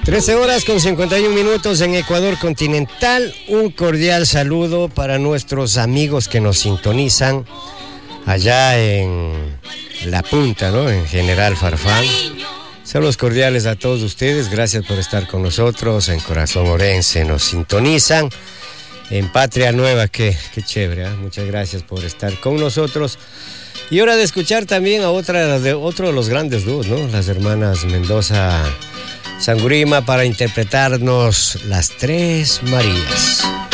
13 horas con 51 minutos en Ecuador continental. Un cordial saludo para nuestros amigos que nos sintonizan allá en La Punta, ¿no? En General Farfán. Saludos cordiales a todos ustedes. Gracias por estar con nosotros. En Corazón Orense nos sintonizan. En Patria Nueva, qué chévere, ¿eh? Muchas gracias por estar con nosotros. Y hora de escuchar también a otro de los grandes dúos, ¿no? Las hermanas Mendoza Sangurima para interpretarnos Las Tres Marías.